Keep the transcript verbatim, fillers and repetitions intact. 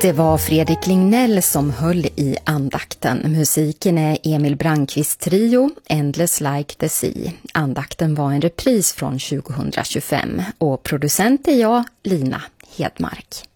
Det var Fredrik Lignell som höll i andakten. Musiken är Emil Brandqvist trio, Endless Like the Sea. Andakten var en repris från tjugohundratjugofem och producent är jag, Lina Hedmark.